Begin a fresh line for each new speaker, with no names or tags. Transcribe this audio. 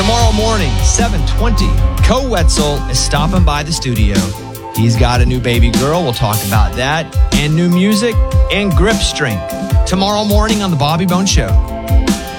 Tomorrow morning, 7:20, Co Wetzel is stopping by the studio. He's got a new baby girl. We'll talk about that. And new music and grip strength. Tomorrow morning on The Bobby Bones Show.